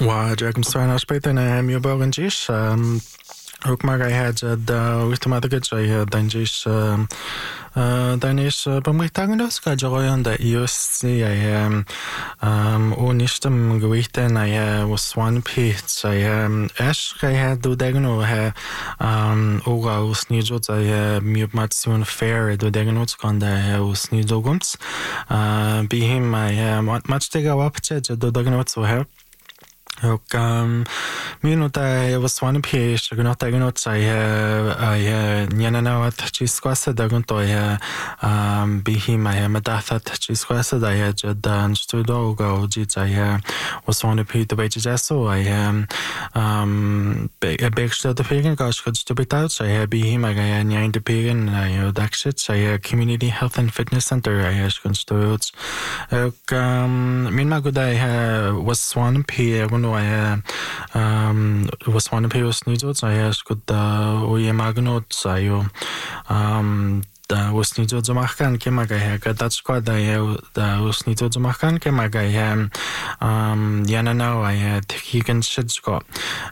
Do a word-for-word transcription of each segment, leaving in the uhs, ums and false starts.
وجاكم سوانا شبيتنا ميوبوغن جيش ook maar hij had de automatische hij danjes danis bemerkingen dat je gewoon dat juist hij onistem gewichten hij was one piece hij is hij had do degno hij ook als niet zo dat hij miopmation fair do degno kan dat hij was niet zo goed bij hem hij match tegen wapje do degno zo hij ook minuut hij was one piece genoeg degno hij hij niet nou het is kwast degno hij bij hem hij met dat het is kwast dat hij dan studio go dit hij was one piece de beetje zo hij beekste de pegen gas goed te betalen hij bij hem hij niet de pegen hij dat zit hij community health and fitness center hij is constructed ook min maar goed hij was one piece no hij was one piece was niet zo hij is goed hoe je mag nooit hij da was niet zo te maken que maar hij dat squad hij da was niet zo te maken que maar hij ja nou hij tegen shit ook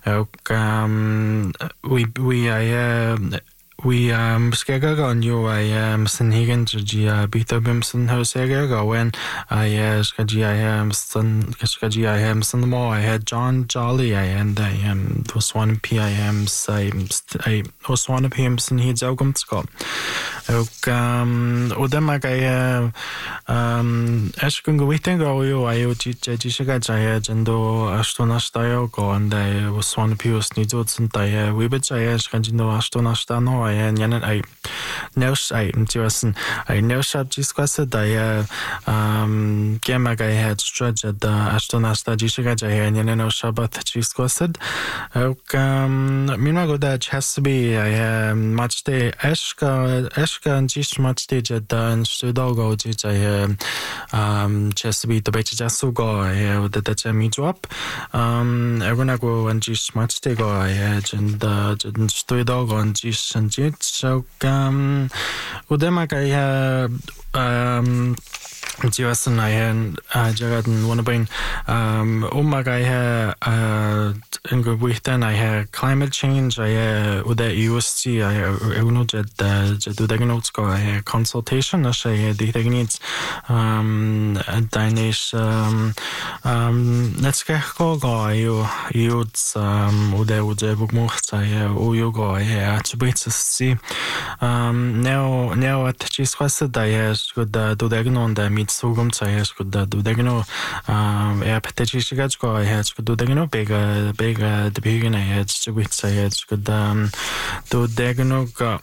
we we hij we um skega on you I am sin higen ji bita bimson ho skega when I skagi I am sun skagi I am sun more I had John Jolly I and I am was one P I am say I was one P M sin hid augum sko ook um odema I um eskun gewichten go you I o ji ji shiga ja jendo astona stayo go and I was one P was ni zo sun tai we bit ja skagi no astona stano en janen ai neus ai interessen ai neus hat dis quasi da ja um gema ga het stretch da astona stagisha ja janen no shabat dis quasi ook mina go da has to be I much day eska eska dis much day da studio go ji ja um just be the better just so go I that that me drop um everyone go and dis much day go I and the studio go and dis and so um udema kai um Jason I had Jagan wanna bring um umagai ha in then I had climate change I with the U S T I know that that do the notes go I consultation I say the needs um Danish um um let's get go go you you um ude ude bukmucht I you go I to be to see um now now at just was I has good do the on the meet sugum sayes good do the no um er petition gets go I has good do the no big big the beginning I had to be sayes good um do the no go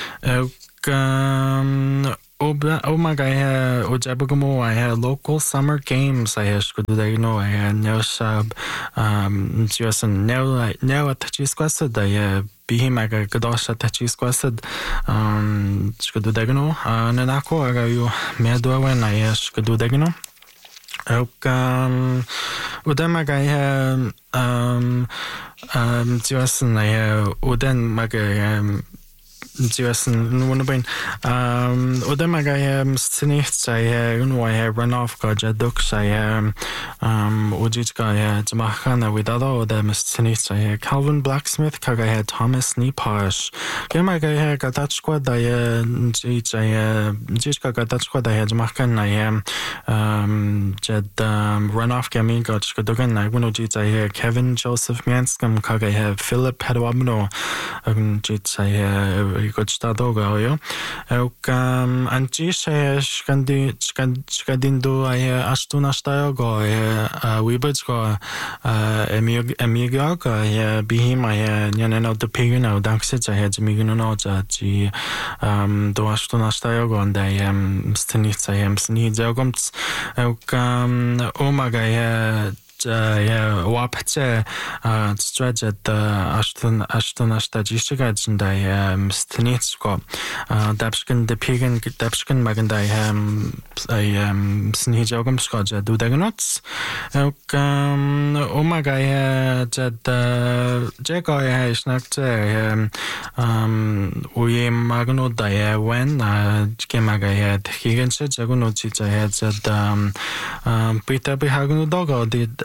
um oh my god o jabugumo I had local summer games I had good do no I had no sub um just now now at just was I bihim aga gadosha tachis kwasad um skudu degno nanako aga yu medo when I skudu degno ook um udem aga um um tiwasan I uden maga Jason wanna bring um udem aga snicht I you I run off gaja ducks I um ujit ga jamachana with other them snicht I Calvin Blacksmith kaga had Thomas Nipash gema ga ga that squad I jit I jit ga ga that squad I had jamachan I um jed run off gaming got skadugan I wanna jit I Kevin Joseph Manscom kaga have Philip Hedwabno jit I got stado go yo ook um anti she skandi skadindo I astuna stayo go we but go emi emiga go bihim I nyaneno the pigno danks I had me no ji um do astuna stayo go and I am stinit I am sni jogomt ook um omaga ja wapce stretch at ashton ashton ashtagishiga and I stnitsko dapskin the pigin dapskin magand I am I am snijogum skoja do the nuts ok omaga jad jego I snakte um we magno da when gemaga had higense jaguno chicha had um Peter behagno dogo did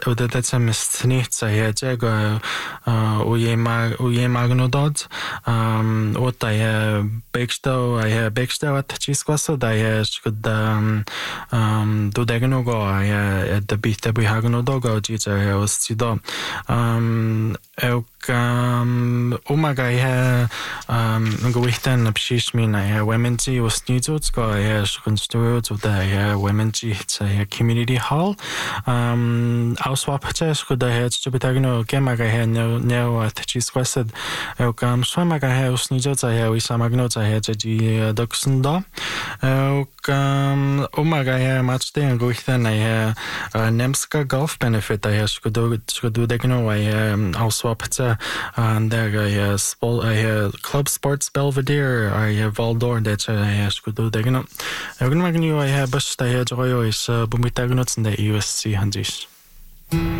udata mistnit sa he jego uyema uyemagnodod um ota he beksto he beksto at chisquaso da he skud um do degnogo he the bit we hagnodogo jita he ostido um eu um umaga he um ngwichten pshishmina he womenji ostnizutsko he skunstuo da he womenji he community hall um auswapcha skuda he chubitagno kemaga he no no tchisquased eu kam swamaga he osnizota he wisamagnota he ji doxndo eu kam umaga he matchte ngwichten he nemska golf benefit he skudo skudo degno he auswapcha and there he sport he club sports Belvedere he Valdor that he skudo degno eu gnagnu he basta he joyo is bumitagnots in the U S C handis